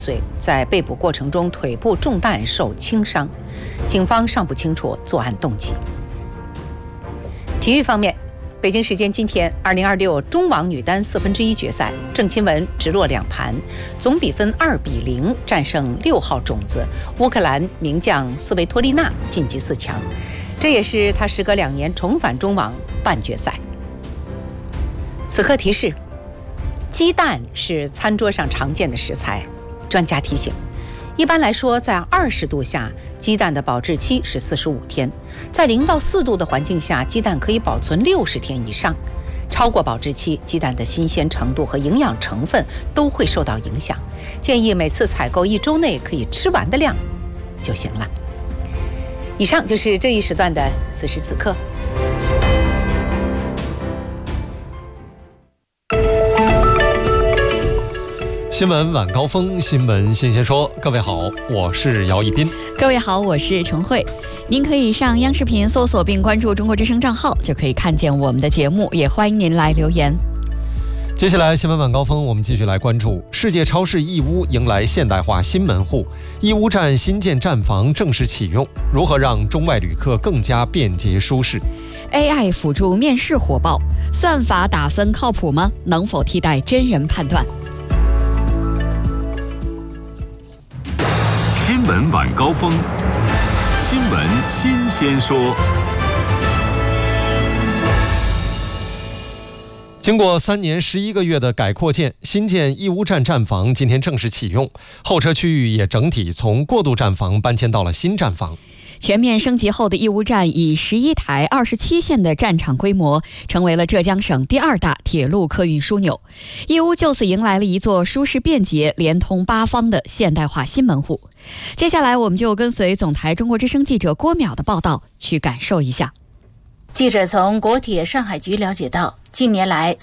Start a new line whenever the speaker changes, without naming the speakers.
岁，在被捕过程中腿部中弹受轻伤，警方尚不清楚作案动机。体育方面，北京时间今天，2026中网女单1/4决赛，郑钦文直落2盘，总比分2-0战胜6号种子乌克兰名将斯维托利娜，晋级4强。这也是她时隔2年重返中网半决赛。此刻提示：鸡蛋是餐桌上常见的食材。专家提醒，一般来说，在20度下，鸡蛋的保质期是45天；在0到4度的环境下，鸡蛋可以保存60天以上。超过保质期，鸡蛋的新鲜程度和营养成分都会受到影响。建议每次采购1周内可以吃完的量就行了。以上就是这一时段的此时此刻。
新闻晚高峰，新闻新鲜说。各位好，我是姚一斌。
各位好，我是陈慧。您可以上央视频搜索并关注中国之声账号，就可以看见我们的节目，也欢迎您来留言。
接下来新闻晚高峰，我们继续来关注世界超市义乌迎来现代化新门户，义乌站新建站房正式启用，如何让中外旅客更加便捷舒适？
AI 辅助面试火爆，算法打分靠谱吗？能否替代真人判断？
新闻晚高峰，新闻新鲜说。
经过3年11个月的改扩建，新建义乌站站房今天正式启用，候车区域也整体从过渡站房搬迁到了新站房。
全面升级后的义乌站以11台27线的站场规模，成为了浙江省第2大铁路客运枢纽。义乌就此迎来了一座舒适便捷、连通8方的现代化新门户。接下来，我们就跟随总台中国之声记者郭淼的报道，去感受一下。
记者从国铁上海局了解到，近年来